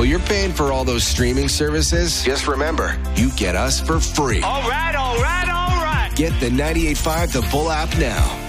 While you're paying for all those streaming services, just remember, you get us for free. All right, all right, all right. Get the 98.5 The Bull app now.